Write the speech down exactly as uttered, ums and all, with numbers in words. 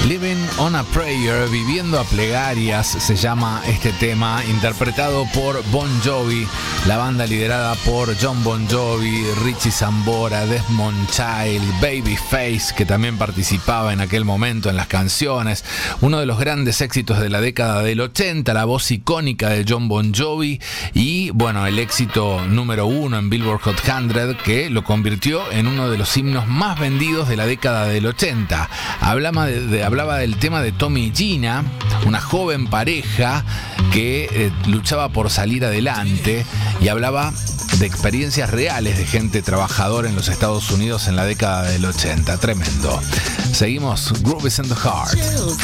Living on a Prayer, viviendo a plegarias, se llama este tema, interpretado por Bon Jovi, la banda liderada por John Bon Jovi, Richie Sambora, Desmond Child, Babyface, que también participaba en aquel momento en las canciones. Uno de los grandes éxitos de la década del ochenta, la voz icónica de John Bon Jovi y, bueno, el éxito número uno en Billboard Hot cien, que lo convirtió en uno de los himnos más vendidos de la década del ochenta. Hablaba, de, de, hablaba del tema de Tommy y Gina, una joven pareja que eh, luchaba por salir adelante, y hablaba de experiencias reales de gente trabajadora en los Estados Unidos en la década del ochenta. Tremendo. Seguimos, Groove is in the Heart.